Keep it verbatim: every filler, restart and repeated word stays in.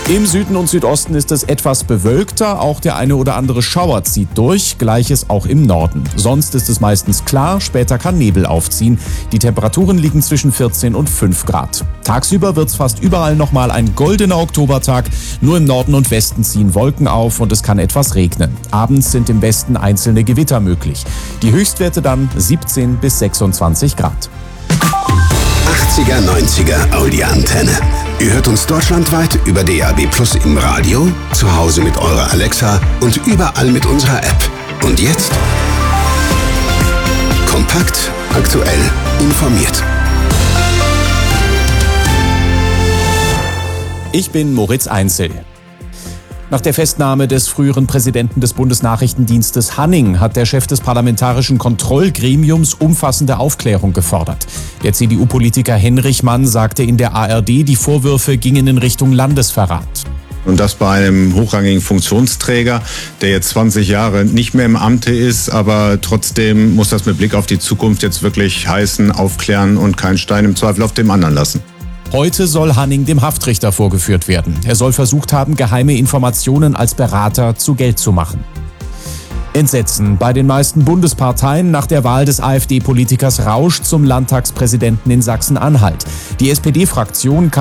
Im Süden und Südosten ist es etwas bewölkter, auch der eine oder andere Schauer zieht durch, gleiches auch im Norden. Sonst ist es meistens klar, später kann Nebel aufziehen. Die Temperaturen liegen zwischen vierzehn und fünf Grad. Tagsüber wird es fast überall nochmal ein goldener Oktobertag, nur im Norden und Westen ziehen Wolken auf und es kann etwas regnen. Abends sind im Westen einzelne Gewitter möglich. Die Höchstwerte dann siebzehn bis sechsundzwanzig Grad. achtziger, neunziger Audi Antenne. Ihr hört uns deutschlandweit über D A B Plus im Radio, zu Hause mit eurer Alexa und überall mit unserer App. Und jetzt kompakt, aktuell, informiert. Ich bin Moritz Einzel. Nach der Festnahme des früheren Präsidenten des Bundesnachrichtendienstes Hanning hat der Chef des Parlamentarischen Kontrollgremiums umfassende Aufklärung gefordert. Der C D U-Politiker Henrich Mann sagte in der A R D, die Vorwürfe gingen in Richtung Landesverrat. Und das bei einem hochrangigen Funktionsträger, der jetzt zwanzig Jahre nicht mehr im Amte ist, aber trotzdem muss das mit Blick auf die Zukunft jetzt wirklich heißen, aufklären und keinen Stein im Zweifel auf dem anderen lassen. Heute soll Hanning dem Haftrichter vorgeführt werden. Er soll versucht haben, geheime Informationen als Berater zu Geld zu machen. Entsetzen bei den meisten Bundesparteien nach der Wahl des AfD-Politikers Rausch zum Landtagspräsidenten in Sachsen-Anhalt. Die S P D-Fraktion kann